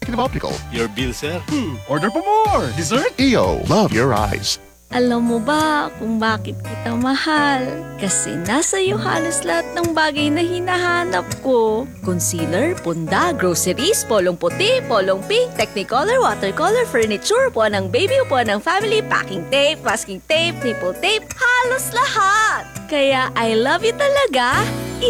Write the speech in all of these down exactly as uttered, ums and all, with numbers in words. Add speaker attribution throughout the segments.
Speaker 1: Executive Optical.
Speaker 2: Your bill, sir.
Speaker 3: Hmm, order pa more. Dessert?
Speaker 1: E O, love your eyes.
Speaker 4: Alam mo ba kung bakit kita mahal? Kasi nasa iyo halos lahat ng bagay na hinahanap ko. Concealer, punda, groceries, polong puti, polong pink, Technicolor, watercolor, furniture, puwan ng baby, puwan ng family, packing tape, masking tape, nipple tape, halos lahat! Kaya I love you talaga,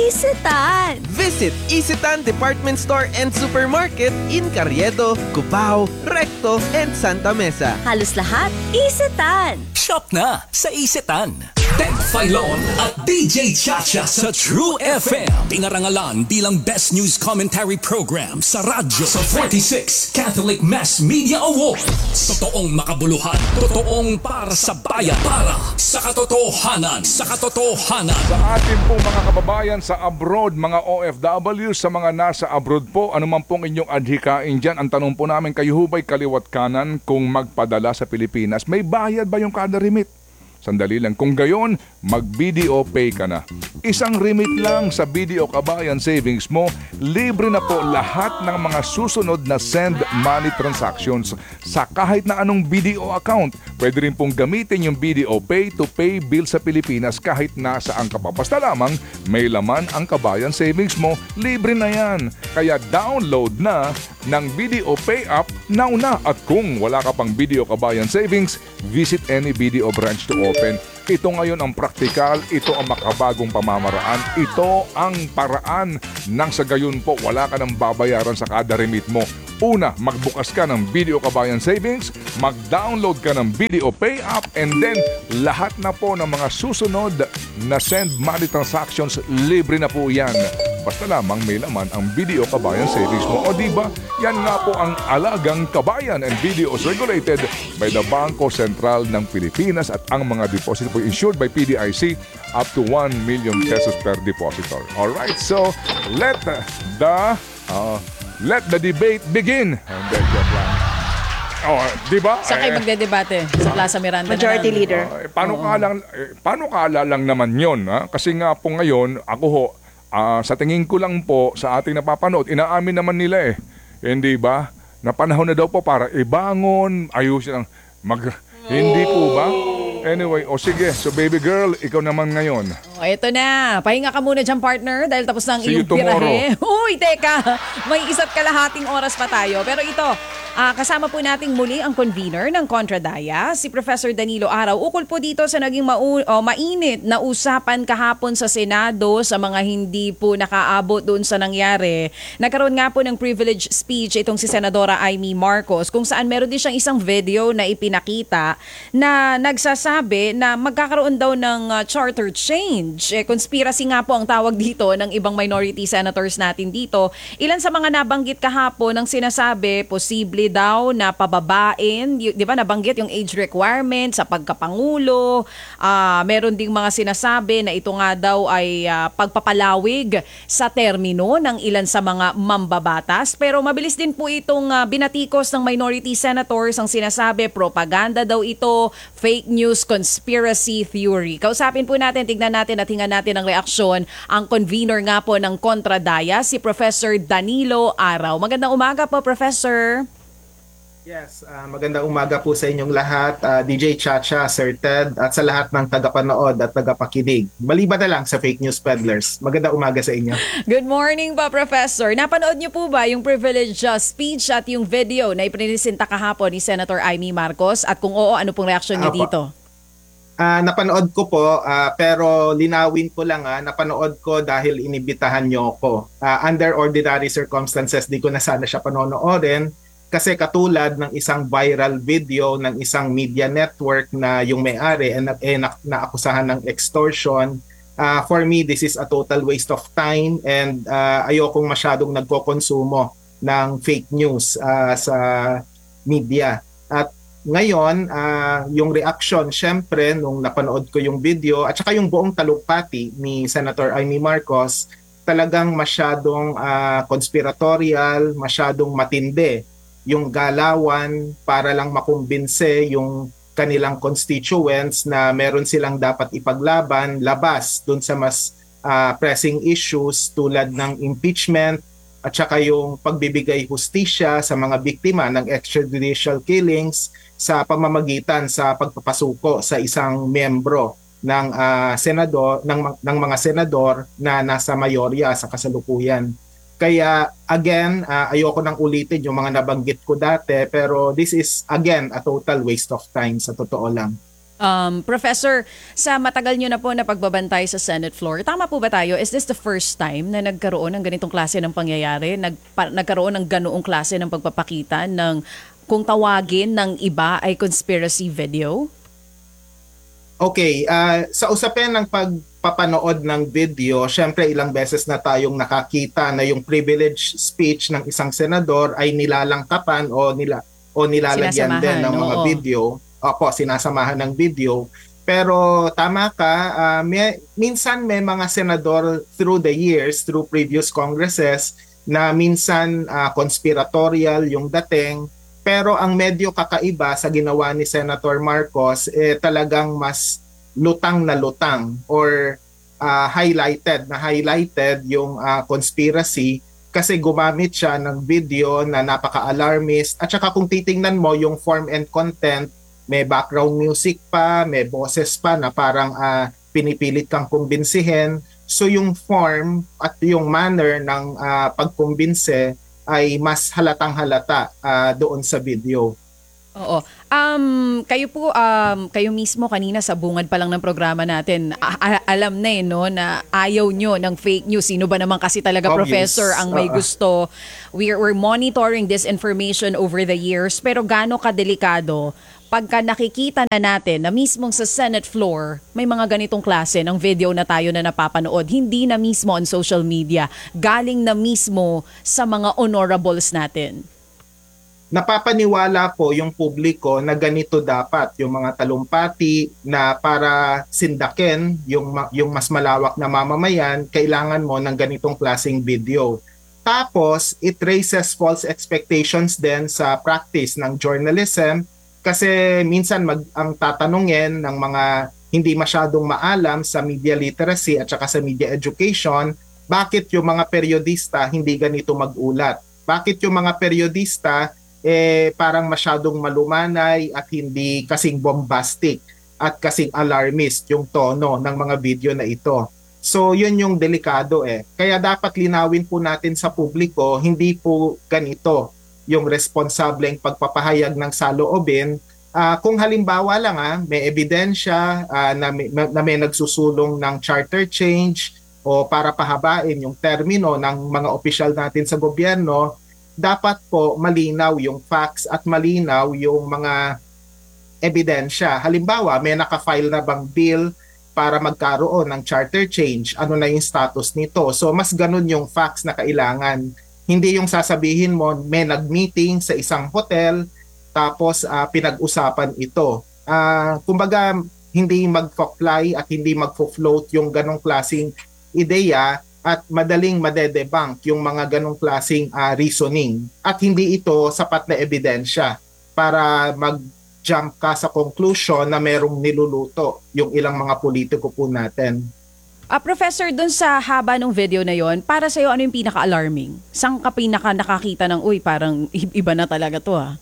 Speaker 4: Isetan!
Speaker 5: Visit Isetan Department Store and Supermarket in Carriedo, Cubao, Recto, and Santa Mesa.
Speaker 4: Halos lahat, Isetan!
Speaker 6: Shop na sa Isetan. Ted Filon at D J Chacha sa True F M. Pingarangalan bilang Best News Commentary Program sa radyo sa forty-six Catholic Mass Media Awards. Totoong makabuluhan, totoong para sa bayan, para sa katotohanan, sa katotohanan.
Speaker 7: Sa ating pong mga kababayan sa abroad, mga O F W, sa mga nasa abroad po, ano man pong inyong adhikain dyan, ang tanong po namin, kayo hubay kaliwat kanan kung magpadala sa Pilipinas, may bayad ba yung kada remit? Sandali lang. Kung gayon, mag-B D O pay ka na. Isang remit lang sa B D O Kabayan Savings mo, libre na po lahat ng mga susunod na send money transactions sa kahit na anong B D O account. Pwede rin pong gamitin yung B D O Pay to pay bill sa Pilipinas kahit nasaan ka pa. Basta lamang may laman ang Kabayan Savings mo, libre na yan. Kaya download na ng B D O Pay app now na. At kung wala ka pang B D O Kabayan Savings, visit any B D O branch to open. Ito ngayon ang praktikal, ito ang makabagong pamamaraan, ito ang paraan nang sa gayon po wala ka nang babayaran sa kada remit mo. Una, magbukas ka ng B D O Kabayan Savings, mag-download ka ng B D O Pay app, and then lahat na po ng mga susunod na send money transactions, libre na po yan. Basta lamang may laman ang B D O Kabayan Savings mo. O diba, yan nga po ang alagang kabayan, and B D O is regulated by the Bangko Sentral ng Pilipinas at ang mga deposit po insured by P D I C up to one million pesos per depositor. Alright, so let the uh, let the debate begin. And then, joke lang. Oh, di ba?
Speaker 8: Sa kayo magdedebate sa Plaza Miranda.
Speaker 9: Majority
Speaker 8: na
Speaker 9: Leader.
Speaker 7: Uh, paano ka lang eh, paano kala lang naman 'yon, ha? Kasi nga po ngayon, ako ho, uh, sa tingin ko lang po sa ating napapanood, inaamin naman nila eh. Hindi ba? Na panahon na daw po para ibangon, ayusin ang mag hindi po ba? Anyway, o oh sige, so baby girl, ikaw naman ngayon.
Speaker 8: Oh, eto na. Pahinga ka muna dyan, partner, dahil tapos na ang
Speaker 7: See you
Speaker 8: iyong pirahe.
Speaker 7: tomorrow.
Speaker 8: Uy, teka. May isa't kalahating oras pa tayo. Pero ito, ah, kasama po nating muli ang convener ng Kontradaya, si Professor Danilo Araw. Ukol po dito sa naging mau- oh, mainit na usapan kahapon sa Senado sa mga hindi po nakaabot doon sa nangyari. Nagkaroon nga po ng privilege speech itong si Senadora Amy Marcos, kung saan meron din siyang isang video na ipinakita na nagsasabi na magkakaroon daw ng uh, charter change. Eh, conspiracy nga po ang tawag dito ng ibang minority senators natin dito. Ilan sa mga nabanggit kahapon ang sinasabi, posible daw na pababain, y- di ba nabanggit yung age requirement sa pagkapangulo. Uh, meron ding mga sinasabi na ito nga daw ay uh, pagpapalawig sa termino ng ilan sa mga mambabatas. Pero mabilis din po itong uh, binatikos ng minority senators ang sinasabi, propaganda daw ito, fake news, conspiracy theory. Kausapin po natin, tignan natin at hingan natin ang reaksyon ang convener nga po ng Kontradaya, si Professor Danilo Araw. Magandang umaga po, Professor.
Speaker 10: Yes, uh, magandang umaga po sa inyong lahat, uh, D J Chacha, Sir Ted, at sa lahat ng tagapanood at tagapakinig. Maliban na lang sa fake news peddlers. Magandang umaga sa inyo.
Speaker 8: Good morning po, Professor. Napanood niyo po ba yung privilege uh, speech at yung video na ipresenta kahapon ni Senator Amy Marcos? At kung oo, ano pong reaksyon niyo
Speaker 10: Apo.
Speaker 8: dito?
Speaker 10: Uh, napanood ko po, uh, pero linawin ko lang, uh, napanood ko dahil inibitahan niyo ako. Uh, under ordinary circumstances, di ko na sana siya panonoodin. Kasi katulad ng isang viral video ng isang media network na yung may-ari eh, na, eh, na, naakusahan ng extortion, uh, for me, this is a total waste of time, and uh, ayokong masyadong nagkokonsumo ng fake news uh, sa media. At ngayon, uh, yung reaction, syempre, nung napanood ko yung video, at saka yung buong talumpati ni Senator Amy Marcos, talagang masyadong uh, conspiratorial, masyadong matindi yung galawan para lang makumbinse yung kanilang constituents na meron silang dapat ipaglaban labas dun sa mas uh, pressing issues tulad ng impeachment at saka yung pagbibigay hustisya sa mga biktima ng extrajudicial killings sa pamamagitan sa pagpapasuko sa isang miyembro ng ah, senador ng ng mga senador na nasa mayorya sa kasalukuyan. Kaya again, ah, ayoko nang ulitin yung mga nabanggit ko dati, pero this is again a total waste of time sa totoo lang.
Speaker 8: Um, Professor, sa matagal nyo na po na pagbabantay sa Senate floor, tama po ba tayo? Is this the first time na nagkaroon ng ganitong klase ng pangyayari? Nagpa- nagkaroon ng ganoong klase ng pagpapakita ng kung tawagin ng iba ay conspiracy video?
Speaker 10: Okay, ah, sa usapin ng pagpapanood ng video, syempre ilang beses na tayong nakakita na yung privilege speech ng isang senador ay nilalangkapan o nila o nilalagyan din ng mga
Speaker 8: oo.
Speaker 10: video. Opo, sinasamahan ng video. Pero tama ka, ah, may, minsan may mga senador through the years, through previous congresses, na minsan ah, conspiratorial yung dating. Pero ang medyo kakaiba sa ginawa ni Senator Marcos, eh, talagang mas lutang na lutang or ah, highlighted na highlighted yung ah, conspiracy kasi gumamit siya ng video na napaka-alarmist. At saka kung titingnan mo yung form and content, may background music pa, may boses pa na parang ah, pinipilit kang kumbinsihin. So yung form at yung manner ng ah, pagkumbinse ay mas halatang halata ah, doon sa video.
Speaker 8: Oo. Um, kayo po, um, kayo mismo kanina sa bungad pa lang ng programa natin, a- a- alam na eh, no, na ayaw nyo ng fake news. Sino ba naman kasi talaga,
Speaker 10: Obvious.
Speaker 8: Professor, ang may
Speaker 10: Oo.
Speaker 8: gusto? We're, we're monitoring this information over the years, pero gaano kadelikado pagka nakikita na natin na mismong sa Senate floor, may mga ganitong klase ng video na tayo na napapanood, hindi na mismo on social media, galing na mismo sa mga honorables natin.
Speaker 10: Napapaniwala po yung publiko na ganito dapat yung mga talumpati na para sindakin yung, ma- yung mas malawak na mamamayan, kailangan mo ng ganitong klaseng video. Tapos, it raises false expectations din sa practice ng journalism kasi minsan mag, ang tatanungin ng mga hindi masyadong maalam sa media literacy at saka sa media education, bakit yung mga periodista hindi ganito mag-ulat? Bakit yung mga periodista eh parang masyadong malumanay at hindi kasing bombastic at kasing alarmist yung tono ng mga video na ito. So yun yung delikado eh. Kaya dapat linawin po natin sa publiko, hindi po ganito yung responsableng pagpapahayag ng saloobin. Uh, kung halimbawa lang ah, may ebidensya uh, na, may, na may nagsusulong ng charter change o para pahabain yung termino ng mga opisyal natin sa gobyerno, dapat po malinaw yung facts at malinaw yung mga ebidensya. Halimbawa, may naka-file na bang bill para magkaroon ng charter change? Ano na yung status nito? So mas ganun yung facts na kailangan. Hindi yung sasabihin mo may nag-meeting sa isang hotel tapos uh, pinag-usapan ito. Uh, kumbaga, hindi mag-fly at hindi mag-float yung ganong klaseng ideya at madaling madedebunk yung mga ganong klaseng uh, reasoning. At hindi ito sapat na ebidensya para mag-jump ka sa conclusion na merong niluluto yung ilang mga politiko po natin.
Speaker 8: Ah, Professor, dun sa haba ng video na yon, para sa'yo, ano yung pinaka-alarming? Saan ka pinaka nakakita ng, uy, parang iba na talaga to ah?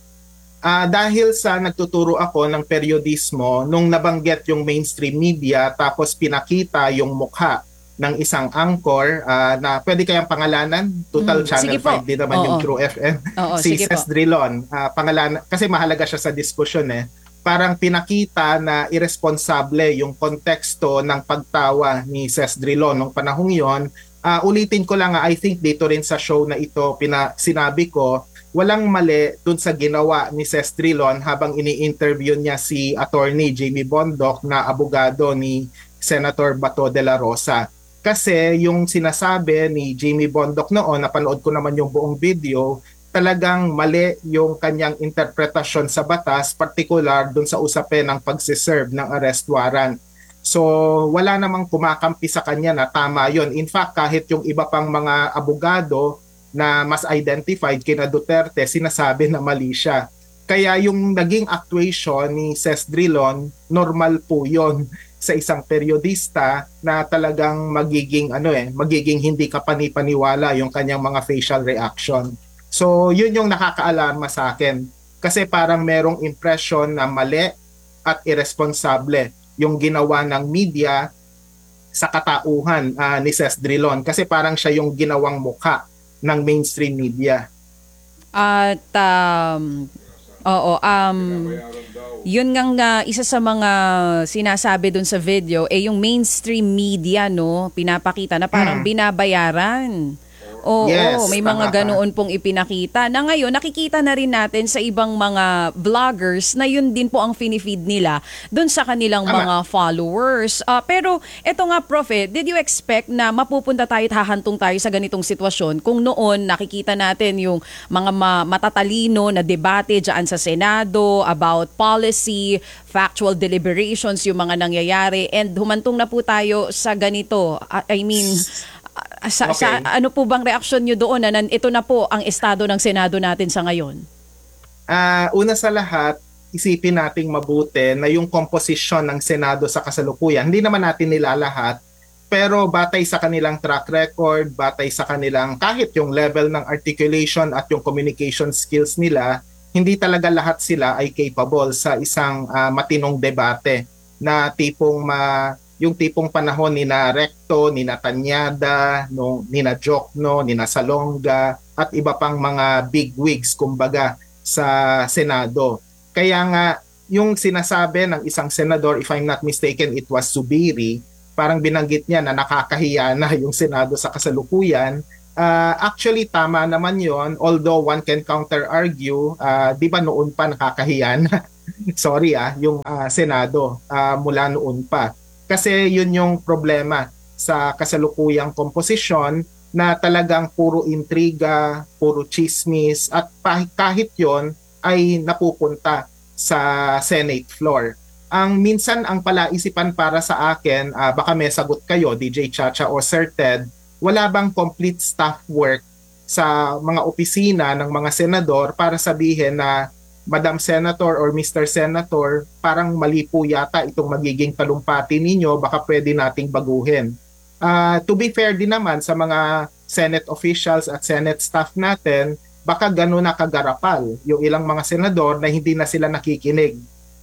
Speaker 10: Uh, dahil sa nagtuturo ako ng periodismo, nung nabanggit yung mainstream media, tapos pinakita yung mukha ng isang anchor uh, na pwede kayang pangalanan, Total
Speaker 8: Mm,
Speaker 10: Channel
Speaker 8: sige po.
Speaker 10: five din naman
Speaker 8: Oo.
Speaker 10: yung True F M,
Speaker 8: Oo,
Speaker 10: si
Speaker 8: sige po.
Speaker 10: Ces Drilon. Uh, pangalanan, kasi mahalaga siya sa diskusyon eh. Parang pinakita na irresponsable yung konteksto ng pagtawa ni Ces Drilon nung panahong yon. Uh, ulitin ko lang, uh, I think dito rin sa show na ito pina, sinabi ko, walang mali dun sa ginawa ni Ces Drilon habang ini-interview niya si Attorney Jamie Bondoc na abogado ni Senator Bato de la Rosa. Kasi yung sinasabi ni Jamie Bondoc noon, napanood ko naman yung buong video, talagang mali yung kanyang interpretasyon sa batas, particular dun sa usapin ng pagsiserve ng arrest warrant. So wala namang kumakampi sa kanya na tama yon. In fact, kahit yung iba pang mga abogado na mas identified kina Duterte, sinasabi na mali siya. Kaya yung naging actuation ni Ces Drilon, normal po yon sa isang periodista na talagang magiging ano eh, magiging hindi ka panipaniwala yung kanyang mga facial reaction. So, yun yung nakakaalarma sa akin. Kasi parang merong impression na mali at irresponsable yung ginawa ng media sa katauhan uh, ni Ses Drilon. Kasi parang siya yung ginawang mukha ng mainstream media.
Speaker 8: At, um, oo, um, yun nga nga, isa sa mga sinasabi dun sa video, eh yung mainstream media, no, pinapakita na parang
Speaker 10: Hmm.
Speaker 8: binabayaran. Oo,
Speaker 10: Yes,
Speaker 8: may
Speaker 10: tama
Speaker 8: mga
Speaker 10: ka.
Speaker 8: ganoon pong ipinakita. Na ngayon, nakikita na rin natin sa ibang mga vloggers na yun din po ang finifeed nila dun sa kanilang
Speaker 10: Tama.
Speaker 8: mga followers. Ah, pero eto nga, Prof, eh, did you expect na mapupunta tayo at hahantong tayo sa ganitong sitwasyon kung noon nakikita natin yung mga ma- matatalino na debate dyan sa Senado about policy, factual deliberations, yung mga nangyayari, and humantong na po tayo sa ganito. Ah, I mean... Ah, Sa,
Speaker 10: Okay.
Speaker 8: sa ano po bang reaksyon nyo doon na nan- ito na po ang estado ng Senado natin sa ngayon?
Speaker 10: Ah, una sa lahat, isipin nating mabuti na yung komposisyon ng Senado sa kasalukuyan, hindi naman natin nilalahat, pero batay sa kanilang track record, batay sa kanilang kahit yung level ng articulation at yung communication skills nila, hindi talaga lahat sila ay capable sa isang ah, matinong debate na tipong ma yung tipong panahon ni na Recto, ni na Tanyada, no, ni na Jokno, ni na Salonga, at iba pang mga bigwigs kumbaga sa Senado. Kaya nga, yung sinasabi ng isang senador, if I'm not mistaken, it was Zubiri, parang binanggit niya na nakakahiya na yung Senado sa kasalukuyan. Uh, actually, tama naman yon, although one can counter-argue, uh, di ba noon pa nakakahiya na, sorry ah, yung uh, Senado uh, mula noon pa. Kasi yun yung problema sa kasalukuyang komposisyon na talagang puro intriga, puro chismis, at kahit yon ay napupunta sa Senate floor. Ang minsan ang palaisipan para sa akin, uh, baka may sagot kayo, D J Chacha o Sir Ted, wala bang complete staff work sa mga opisina ng mga senador para sabihin na Madam Senator or Mister Senator, parang mali po yata itong magiging talumpati ninyo, baka pwede nating baguhin. Uh, to be fair din naman sa mga Senate officials at Senate staff natin, baka gano'n na kagarapal yung ilang mga senador na hindi na sila nakikinig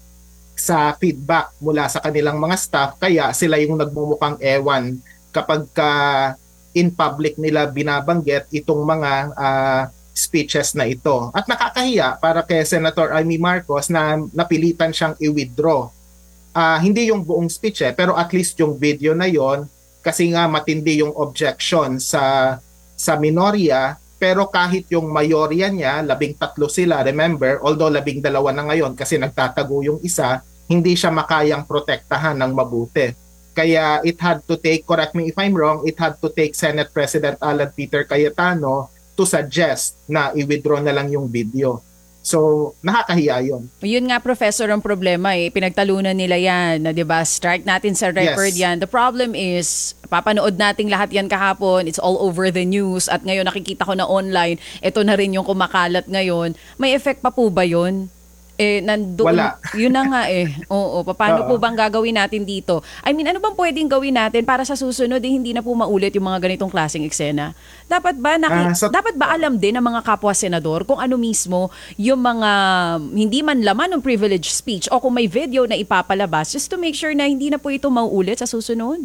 Speaker 10: sa feedback mula sa kanilang mga staff, kaya sila yung nagmumukhang ewan kapag ka in public nila binabanggit itong mga uh, speeches na ito. At nakakahiya para kay Senator Amy Marcos na napilitan siyang i-withdraw. Uh, hindi yung buong speech eh, pero at least yung video na yon, kasi nga matindi yung objection sa sa minorya, pero kahit yung mayorya niya, labing tatlo sila, remember, although labing dalawa na ngayon kasi nagtatago yung isa, hindi siya makayang protektahan ng mabuti. Kaya it had to take, correct me if I'm wrong, it had to take Senate President Alan Peter Cayetano to suggest na i-withdraw na lang yung video. So, nakakahiya yun.
Speaker 8: Yun nga, Professor, ang problema eh. Pinagtalunan nila yan, na 'di ba? Strike natin sa record
Speaker 10: Yes.
Speaker 8: yan. The problem is, papanood nating lahat yan kahapon. It's all over the news. At ngayon nakikita ko na online, ito na rin yung kumakalat ngayon. May effect pa po ba yun? Eh, nandoon,
Speaker 10: Wala.
Speaker 8: Yun na nga eh. Oo, paano po
Speaker 10: Oo.
Speaker 8: bang gagawin natin dito? I mean, ano bang pwedeng gawin natin para sa susunod eh, hindi na po maulit yung mga ganitong klaseng eksena? Dapat ba naki-
Speaker 10: Ah, sa-
Speaker 8: dapat ba alam din ng mga kapwa senador kung ano mismo yung mga hindi man laman ng privilege speech o kung may video na ipapalabas just to make sure na hindi na po ito mauulit sa susunod?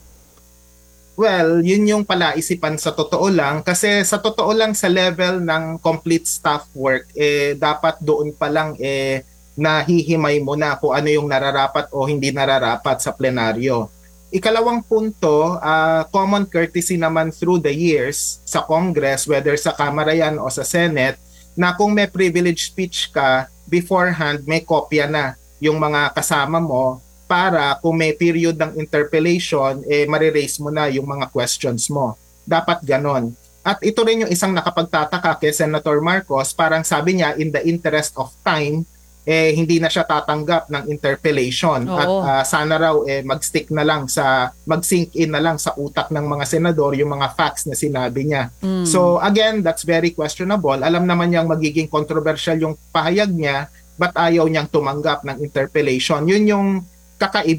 Speaker 10: Well, yun yung palaisipan sa totoo lang, kasi sa totoo lang sa level ng complete staff work, eh dapat doon pa lang eh nahihimay mo na kung ano yung nararapat o hindi nararapat sa plenaryo. Ikalawang punto, uh, common courtesy naman through the years sa Congress, whether sa Kamara yan o sa Senate, na kung may privilege speech ka, beforehand may kopya na yung mga kasama mo para kung may period ng interpellation, eh marirase mo na yung mga questions mo. Dapat ganon. At ito rin yung isang nakapagtataka kay Senator Marcos, parang sabi niya, in the interest of time, eh hindi na siya tatanggap ng interpellation.
Speaker 8: Oo.
Speaker 10: At uh, sana raw eh mag-stick na lang sa, mag-sink in na lang sa utak ng mga senador yung mga facts na sinabi niya.
Speaker 8: Mm.
Speaker 10: So again, that's very questionable. Alam naman niyang magiging controversial yung pahayag niya, but ayaw niyang tumanggap ng interpellation. Yun yung kakaiba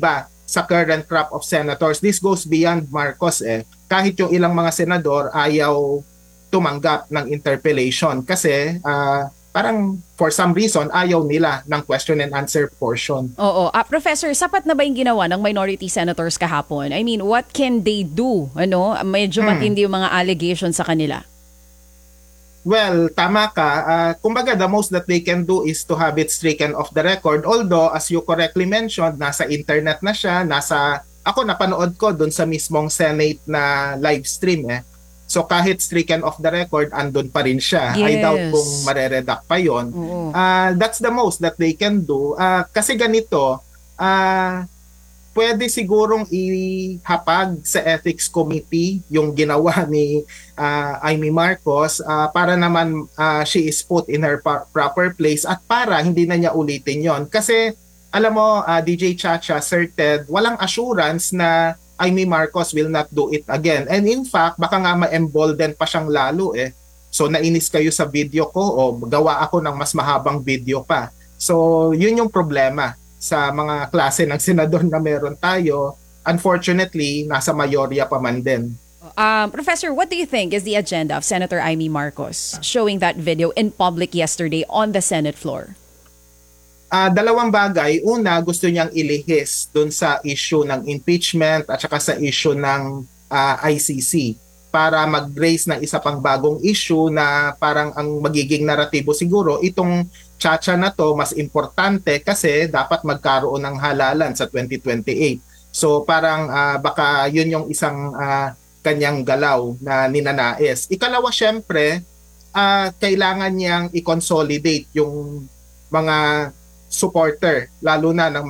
Speaker 10: sa current crop of senators. This goes beyond Marcos eh. Kahit yung ilang mga senador ayaw tumanggap ng interpellation kasi uh, parang for some reason ayaw nila ng question and answer portion.
Speaker 8: Oo. Ah, Professor, sapat na ba yung ginawa ng minority senators kahapon? I mean, what can they do? Ano? Medyo
Speaker 10: Hmm.
Speaker 8: matindi yung mga allegations sa kanila.
Speaker 10: Well, tama ka. Uh, kumbaga, the most that they can do is to have it stricken off the record. Although, as you correctly mentioned, nasa internet na siya, nasa... Ako, napanood ko dun sa mismong Senate na live stream eh. So, kahit stricken off the record, andun pa rin siya. I
Speaker 8: Yes.
Speaker 10: doubt kung mareredact pa yon.
Speaker 8: Oo.
Speaker 10: Uh, that's the most that they can do. Uh, kasi ganito, uh, pwede sigurong ihapag sa Ethics Committee yung ginawa ni uh, Amy Marcos uh, para naman uh, she is put in her pa- proper place at para hindi na niya ulitin yon. Kasi alam mo, uh, D J Chacha, Sir Ted, walang assurance na Amy Marcos will not do it again. And in fact, baka nga ma-embolden pa siyang lalo eh. So nainis kayo sa video ko o gawa ako ng mas mahabang video pa. So yun yung problema sa mga klase ng senador na meron tayo. Unfortunately, nasa mayorya pa man din.
Speaker 8: Um, Professor, what do you think is the agenda of Senator Amy Marcos showing that video in public yesterday on the Senate floor?
Speaker 10: Uh, dalawang bagay. Una, gusto niyang ilihis dun sa issue ng impeachment at saka sa issue ng uh, I C C para mag-raise ng isa pang bagong issue na parang ang magiging naratibo siguro itong Chacha na to mas importante kasi dapat magkaroon ng halalan sa twenty twenty-eight. So parang uh, baka yun yung isang uh, kanyang galaw na ninanais. Ikalawa, syempre, uh, kailangan niyang i-consolidate yung mga supporter, lalo na ng